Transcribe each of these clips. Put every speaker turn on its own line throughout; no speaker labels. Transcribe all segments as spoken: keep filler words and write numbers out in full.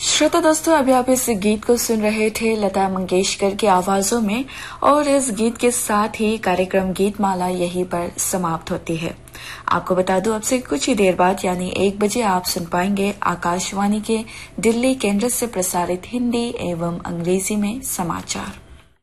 श्रोता दोस्तों, अभी आप इस गीत को सुन रहे थे लता मंगेशकर की आवाजों में, और इस गीत के साथ ही कार्यक्रम गीतमाला यहीं पर समाप्त होती है। आपको बता दूं, अब से कुछ ही देर बाद यानी एक बजे आप सुन पाएंगे आकाशवाणी के दिल्ली केंद्र से प्रसारित हिंदी एवं अंग्रेजी में समाचार।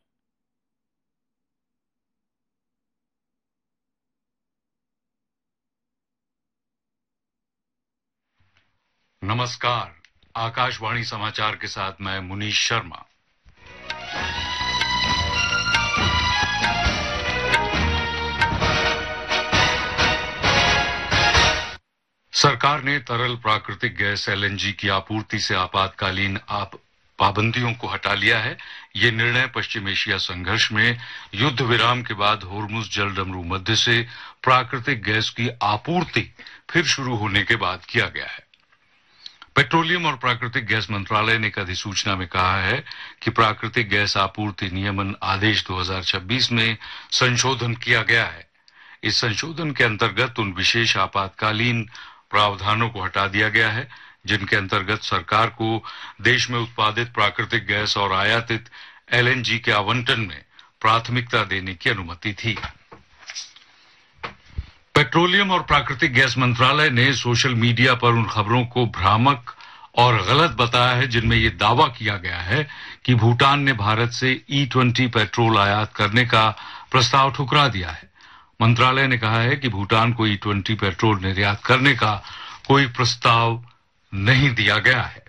नमस्कार, आकाशवाणी समाचार के साथ मैं मुनीश शर्मा। सरकार ने तरल प्राकृतिक गैस एलएनजी की आपूर्ति से आपातकालीन आप पाबंदियों को हटा लिया है। ये निर्णय पश्चिम एशिया संघर्ष में युद्ध विराम के बाद होर्मुज जलडमरू मध्य से प्राकृतिक गैस की आपूर्ति फिर शुरू होने के बाद किया गया है। पेट्रोलियम और प्राकृतिक गैस मंत्रालय ने एक अधिसूचना में कहा है कि प्राकृतिक गैस आपूर्ति नियमन आदेश दो हज़ार छब्बीस में संशोधन किया गया है। इस संशोधन के अंतर्गत उन विशेष आपातकालीन प्रावधानों को हटा दिया गया है जिनके अंतर्गत सरकार को देश में उत्पादित प्राकृतिक गैस और आयातित एलएनजी के आवंटन में प्राथमिकता देने की अनुमति थी। पेट्रोलियम और प्राकृतिक गैस मंत्रालय ने सोशल मीडिया पर उन खबरों को भ्रामक और गलत बताया है जिनमें यह दावा किया गया है कि भूटान ने भारत से ई ट्वेंटी पेट्रोल आयात करने का प्रस्ताव ठुकरा दिया है। मंत्रालय ने कहा है कि भूटान को ई ट्वेंटी पेट्रोल निर्यात करने का कोई प्रस्ताव नहीं दिया गया है।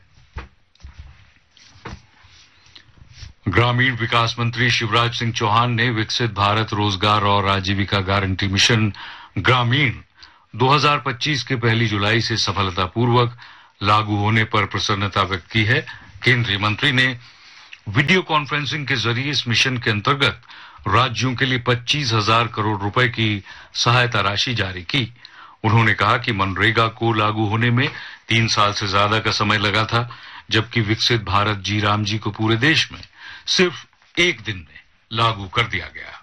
ग्रामीण विकास मंत्री शिवराज सिंह चौहान ने विकसित भारत रोजगार और आजीविका गारंटी मिशन ग्रामीण दो हज़ार पच्चीस के पहली जुलाई से सफलतापूर्वक लागू होने पर प्रसन्नता व्यक्त की है। केंद्रीय मंत्री ने वीडियो कॉन्फ्रेंसिंग के जरिए इस मिशन के अंतर्गत राज्यों के लिए पच्चीस हजार करोड़ रुपए की सहायता राशि जारी की। उन्होंने कहा कि मनरेगा को लागू होने में तीन साल से ज्यादा का समय लगा था, जबकि विकसित भारत जी राम जी को पूरे देश में सिर्फ एक दिन में लागू कर दिया गया।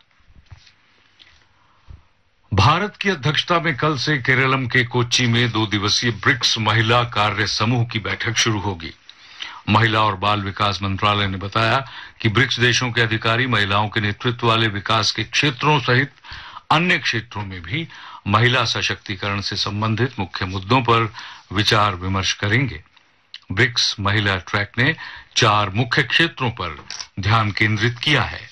भारत की अध्यक्षता में कल से केरलम के कोच्चि में दो दिवसीय ब्रिक्स महिला कार्य समूह की बैठक शुरू होगी। महिला और बाल विकास मंत्रालय ने बताया कि ब्रिक्स देशों के अधिकारी महिलाओं के नेतृत्व वाले विकास के क्षेत्रों सहित अन्य क्षेत्रों में भी महिला सशक्तिकरण से संबंधित मुख्य मुद्दों पर विचार विमर्श करेंगे। ब्रिक्स महिला ट्रैक ने चार मुख्य क्षेत्रों पर ध्यान केंद्रित किया है।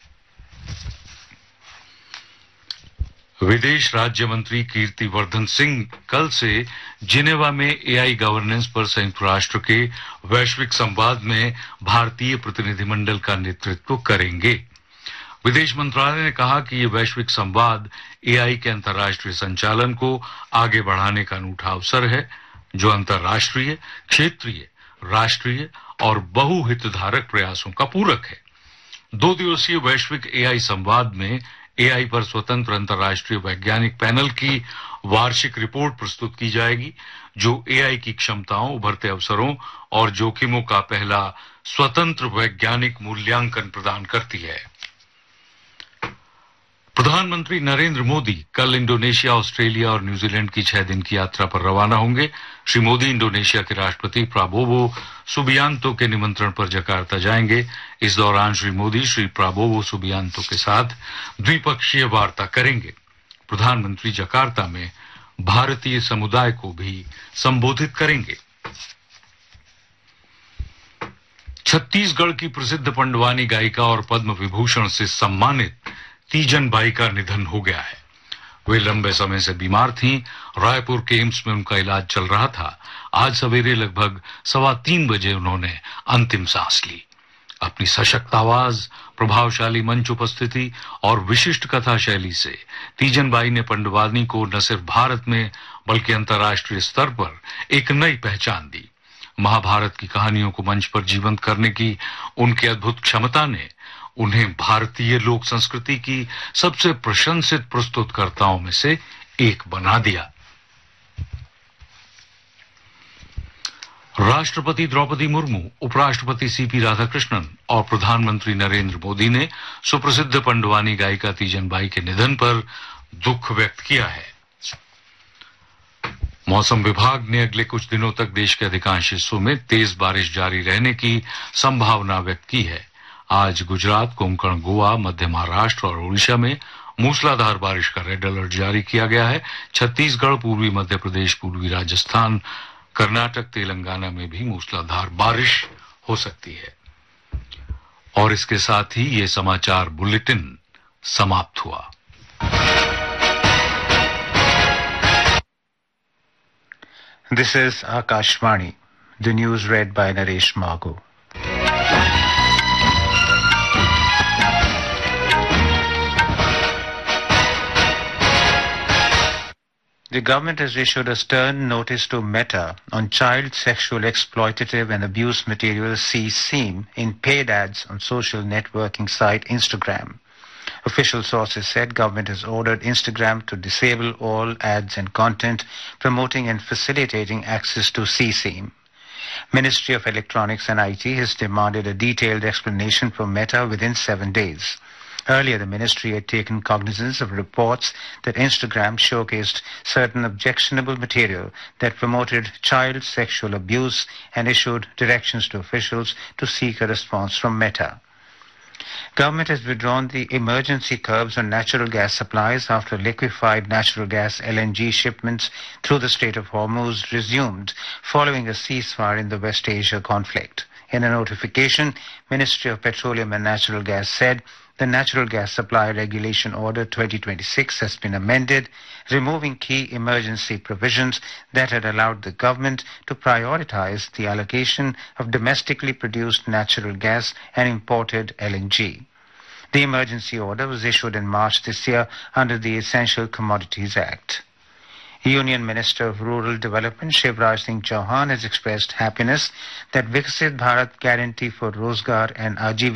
विदेश राज्य मंत्री कीर्तिवर्धन सिंह कल से जिनेवा में एआई गवर्नेंस पर संयुक्त राष्ट्र के वैश्विक संवाद में भारतीय प्रतिनिधिमंडल का नेतृत्व करेंगे। विदेश मंत्रालय ने कहा कि ये वैश्विक संवाद एआई के अंतर्राष्ट्रीय संचालन को आगे बढ़ाने का अनूठा अवसर है, जो अंतर्राष्ट्रीय, क्षेत्रीय, राष्ट्रीय और बहुहितधारक प्रयासों का पूरक है। दो दिवसीय वैश्विक एआई संवाद में एआई पर स्वतंत्र अंतर्राष्ट्रीय वैज्ञानिक पैनल की वार्षिक रिपोर्ट प्रस्तुत की जाएगी, जो एआई की क्षमताओं, उभरते अवसरों और जोखिमों का पहला स्वतंत्र वैज्ञानिक मूल्यांकन प्रदान करती है। प्रधानमंत्री नरेंद्र मोदी कल इंडोनेशिया, ऑस्ट्रेलिया और न्यूजीलैंड की छह दिन की यात्रा पर रवाना होंगे। श्री मोदी इंडोनेशिया के राष्ट्रपति प्राबोवो सुबियांतो के निमंत्रण पर जकार्ता जाएंगे। इस दौरान श्री मोदी श्री प्राबोवो सुबियांतो के साथ द्विपक्षीय वार्ता करेंगे। प्रधानमंत्री जकार्ता में भारतीय समुदाय को भी संबोधित करेंगे। छत्तीसगढ़ की प्रसिद्ध पंडवानी गायिका और पद्म विभूषण से सम्मानित तीजन बाई का निधन हो गया है। वे लंबे समय से बीमार थीं। रायपुर के एम्स में उनका इलाज चल रहा था। आज सवेरे लगभग सवा तीन बजे उन्होंने अंतिम सांस ली। अपनी सशक्त आवाज, प्रभावशाली मंच उपस्थिति और विशिष्ट कथा शैली से तीजन बाई ने पंडवानी को न सिर्फ भारत में बल्कि अंतर्राष्ट्रीय स्तर पर एक नई पहचान दी। महाभारत की कहानियों को मंच पर जीवंत करने की उनकी अद्भुत क्षमता ने उन्हें भारतीय लोक संस्कृति की सबसे प्रशंसित प्रस्तुतकर्ताओं में से एक बना दिया। राष्ट्रपति द्रौपदी मुर्मू, उपराष्ट्रपति सीपी राधाकृष्णन और प्रधानमंत्री नरेंद्र मोदी ने सुप्रसिद्ध पंडवानी गायिका तीजन बाई के निधन पर दुख व्यक्त किया है। मौसम विभाग ने अगले कुछ दिनों तक देश के अधिकांश हिस्सों में तेज बारिश जारी रहने की संभावना व्यक्त की है। आज गुजरात, कोंकण, गोवा, मध्य महाराष्ट्र और ओडिशा में मूसलाधार बारिश का रेड अलर्ट जारी किया गया है। छत्तीसगढ़, पूर्वी मध्य प्रदेश, पूर्वी राजस्थान, कर्नाटक, तेलंगाना में भी मूसलाधार बारिश हो सकती है। और इसके साथ ही ये समाचार बुलेटिन समाप्त हुआ।
This is Akashvani. The news read by Naresh Magu. The government has issued a stern notice to Meta on child sexual exploitative and abuse material C SEAM in paid ads on social networking site Instagram. Official sources said government has ordered Instagram to disable all ads and content promoting and facilitating access to C SEAM. Ministry of Electronics and I T has demanded a detailed explanation from Meta within seven days. Earlier, the ministry had taken cognizance of reports that Instagram showcased certain objectionable material that promoted child sexual abuse and issued directions to officials to seek a response from Meta. Government has withdrawn the emergency curbs on natural gas supplies after liquefied natural gas L N G shipments through the Strait of Hormuz resumed following a ceasefire in the West Asia conflict. In a notification, Ministry of Petroleum and Natural Gas said the Natural Gas Supply Regulation Order twenty twenty-six has been amended, removing key emergency provisions that had allowed the government to prioritize the allocation of domestically produced natural gas and imported L N G. The emergency order was issued in March this year under the Essential Commodities Act. Union Minister of Rural Development Shivraj Singh Chauhan has expressed happiness that Viksit Bharat Guarantee for Rozgar and Ajivika